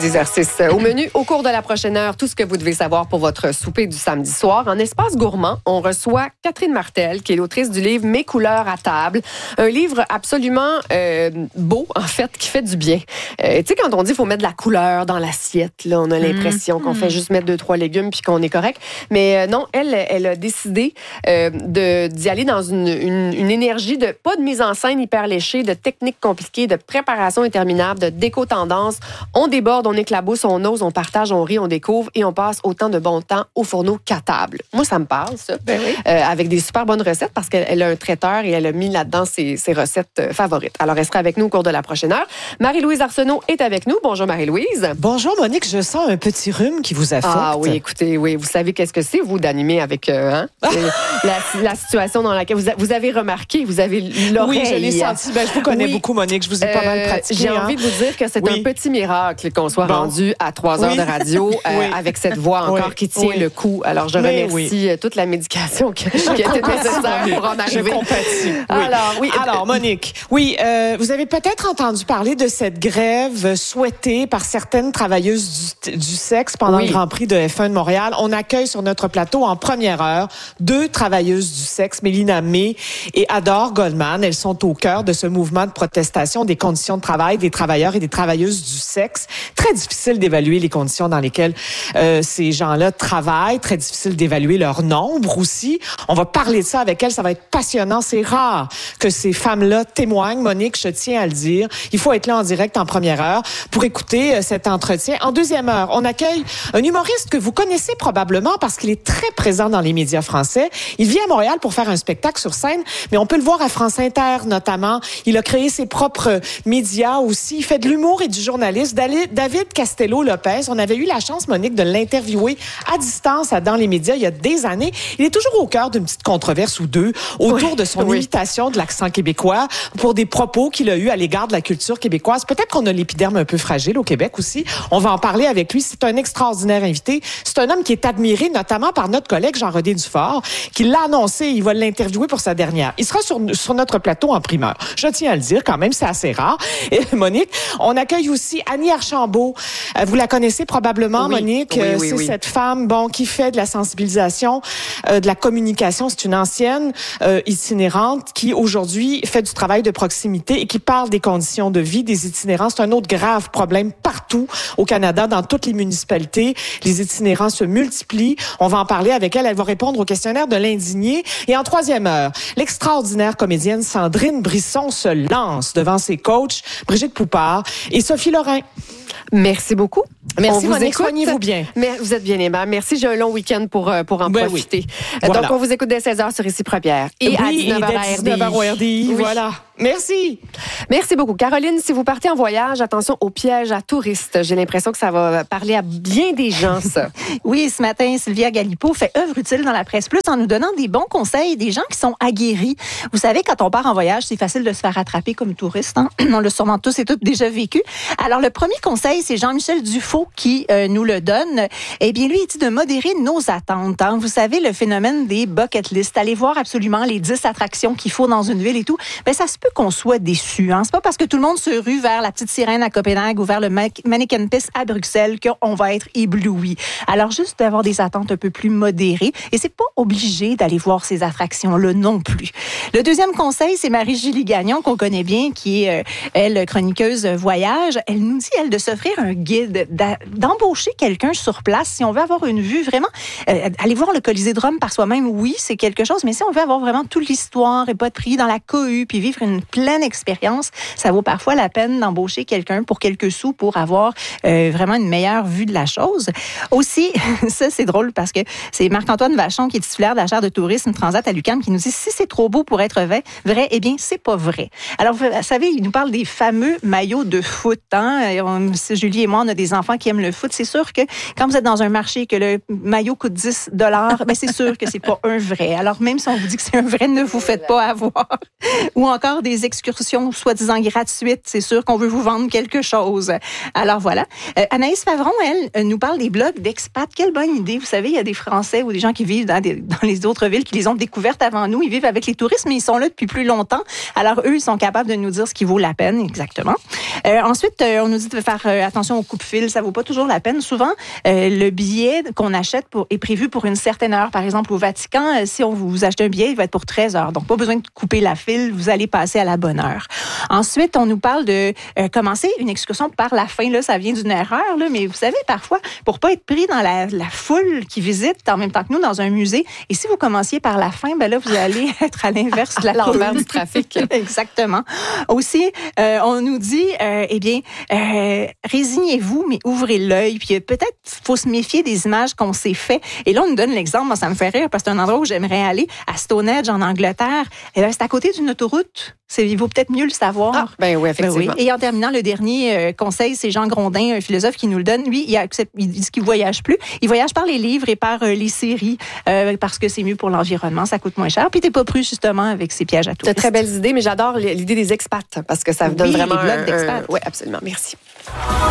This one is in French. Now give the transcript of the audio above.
d'exercices au menu. Au cours de la prochaine heure, tout ce que vous devez savoir pour votre souper du samedi soir. En espace gourmand, on reçoit Catherine Martel, qui est l'autrice du livre Mes couleurs à table. Un livre absolument beau, en fait, qui fait du bien. Tu sais, quand on dit qu'il faut mettre de la couleur dans l'assiette, là, on a l'impression qu'on fait juste mettre 2-3 légumes puis qu'on est correct. Mais non, elle a décidé d'y aller dans une énergie de pas de mise en scène hyper léchée, de techniques compliquées, de préparation interminable, de déco-tendance. On déborde, on éclabousse, on ose, on partage, on rit, on découvre et on passe autant de bon temps au fourneau qu'à table. Moi, ça me parle, ça. Ben oui. Avec des super bonnes recettes parce qu'elle a un traiteur et elle a mis là-dedans ses recettes favorites. Alors, elle sera avec nous au cours de la prochaine heure. Marie-Louise Arsenault est avec nous. Bonjour, Marie-Louise. Bonjour, Monique. Je sens un petit rhume qui vous affecte. Ah oui, écoutez, oui. Vous savez qu'est-ce que c'est, vous, d'animer avec la situation dans laquelle vous avez remarqué, vous avez l'oreille. Oui, je l'ai senti. Ben, je vous connais beaucoup, Monique. Je vous ai pas mal pratiqué. J'ai envie de vous dire que c'est un petit miracle qu'on soit rendu à 3 heures de radio avec cette voix encore qui tient le coup. Alors, je remercie toute la médication qui était nécessaire pour en arriver. Je compatis. Alors, Monique, vous avez peut-être entendu parler de cette grève souhaitée par certaines travailleuses du sexe pendant le Grand Prix de F1 de Montréal. On accueille sur notre plateau en première heure 2 travailleuses du sexe, Mélina May et Adore Goldman. Elles sont au cœur de ce mouvement de protestation des conditions de travail des travailleurs et des travailleuses du sexe. Très difficile d'évaluer les conditions dans lesquelles ces gens-là travaillent. Très difficile d'évaluer leur nombre aussi. On va parler de ça avec elles. Ça va être passionnant. C'est rare que ces femmes-là témoignent. Monique, je tiens à le dire. Il faut être là en direct en première heure pour écouter cet entretien. En deuxième heure, on accueille un humoriste que vous connaissez probablement parce qu'il est très présent dans les médias français. Il vient à Montréal pour faire un spectacle sur scène, mais on peut le voir à France Inter notamment. Il a créé ses propres médias aussi. Il fait de l'humour et du journalisme. David Castello-Lopez, on avait eu la chance, Monique, de l'interviewer à distance dans les médias il y a des années. Il est toujours au cœur d'une petite controverse ou deux autour de son imitation de l'accent québécois pour des propos qu'il a eus à l'égard de la culture québécoise. Peut-être qu'on a l'épiderme un peu fragile au Québec aussi. On va en parler avec lui. C'est un extraordinaire invité. C'est un homme qui est admiré notamment par notre collègue Jean-Rodé Dufort, qui l'a annoncé. Il va l'interviewer pour sa dernière. Il sera sur notre plateau en primeur. Je tiens à le dire quand même, c'est assez rare. Et Monique, on accueille aussi Annie Archambault. Vous la connaissez probablement, Monique. C'est cette femme, qui fait de la sensibilisation, de la communication. C'est une ancienne itinérante qui aujourd'hui fait du travail de proximité et qui parle des conditions de vie des itinérants. C'est un autre grave problème partout au Canada, dans toutes les municipalités. Les itinérants se multiplient. On va en parler avec elle. Elle va répondre au questionnaire de l'indigné. Et en troisième heure, l'extraordinaire comédienne Sandrine Brisson se lance devant ses coachs, Brigitte Poupard et Sophie Lorrain. Merci beaucoup. Merci, Monique. Soignez-vous bien. Vous êtes bien aimable. Merci. J'ai un long week-end pour en profiter. Voilà. Donc, on vous écoute dès 16h sur Ici Première. Et à 19h à RDI. 19h au RDI. Voilà. Merci. Merci beaucoup. Caroline, si vous partez en voyage, attention aux pièges à touristes. J'ai l'impression que ça va parler à bien des gens, ça. Oui, ce matin, Sylvia Galipeau fait œuvre utile dans la presse plus en nous donnant des bons conseils, des gens qui sont aguerris. Vous savez, quand on part en voyage, c'est facile de se faire attraper comme touriste. Hein? On l'a sûrement tous et toutes déjà vécu. Alors, le premier conseil, c'est Jean-Michel Dufault qui nous le donne. Eh bien, lui, il dit de modérer nos attentes. Hein? Vous savez, le phénomène des bucket lists. Allez voir absolument les 10 attractions qu'il faut dans une ville et tout. Ben, ça se peut qu'on soit déçu. Hein? C'est pas parce que tout le monde se rue vers la Petite Sirène à Copenhague ou vers le Mannequin Pis à Bruxelles qu'on va être ébloui. Alors, juste d'avoir des attentes un peu plus modérées. Et c'est pas obligé d'aller voir ces attractions-là non plus. Le deuxième conseil, c'est Marie-Julie Gagnon, qu'on connaît bien, qui est, elle, chroniqueuse voyage. Elle nous dit, elle, de s'offrir un guide, d'embaucher quelqu'un sur place si on veut avoir une vue vraiment... aller voir le Colisée de Rome par soi-même, oui, c'est quelque chose, mais si on veut avoir vraiment toute l'histoire et pas de prix dans la cohue, puis vivre une pleine expérience, ça vaut parfois la peine d'embaucher quelqu'un pour quelques sous pour avoir vraiment une meilleure vue de la chose. Aussi, ça c'est drôle parce que c'est Marc-Antoine Vachon qui est titulaire de la chaire de tourisme Transat à l'UQAM qui nous dit si c'est trop beau pour être vrai, eh bien c'est pas vrai. Alors vous savez, il nous parle des fameux maillots de foot. Hein? Julie et moi, on a des enfants qui aiment le foot. C'est sûr que quand vous êtes dans un marché que le maillot coûte 10 $, ben c'est sûr que c'est pas un vrai. Alors même si on vous dit que c'est un vrai, ne vous faites pas avoir. Ou encore faire des excursions soi-disant gratuites. C'est sûr qu'on veut vous vendre quelque chose. Alors voilà. Anaïs Favron, elle, nous parle des blogs d'expats. Quelle bonne idée. Vous savez, il y a des Français ou des gens qui vivent dans les autres villes qui les ont découvertes avant nous. Ils vivent avec les touristes, mais ils sont là depuis plus longtemps. Alors eux, ils sont capables de nous dire ce qui vaut la peine, exactement. Ensuite, on nous dit de faire attention aux coupe-fil. Ça vaut pas toujours la peine. Souvent, le billet qu'on achète est prévu pour une certaine heure. Par exemple, au Vatican, si on vous achetez un billet, il va être pour 13 heures. Donc, pas besoin de couper la file. Vous allez passer à la bonne heure. Ensuite, on nous parle de commencer une excursion par la fin. Là, ça vient d'une erreur, là, mais vous savez, parfois, pour pas être pris dans la foule qui visite en même temps que nous dans un musée, et si vous commenciez par la fin, ben là, vous allez être à l'inverse de la foule. L'envers du trafic. Exactement. Aussi, on nous dit, résignez-vous, mais ouvrez l'œil. Puis peut-être faut se méfier des images qu'on s'est fait. Et là, on nous donne l'exemple. Moi, ça me fait rire parce que c'est un endroit où j'aimerais aller, à Stonehenge, en Angleterre. C'est à côté d'une autoroute. Il vaut peut-être mieux le savoir. Ah, ben oui, effectivement. Ben oui. Et en terminant, le dernier conseil, c'est Jean Grondin, un philosophe, qui nous le donne. Lui, il dit qu'il ne voyage plus. Il voyage par les livres et par les séries parce que c'est mieux pour l'environnement, ça coûte moins cher. Puis t'es pas pris justement avec ces pièges à touristes. C'est très belles idées, mais j'adore l'idée des expats parce que ça vous donne vraiment les blogs d'expats. Oui, absolument. Merci.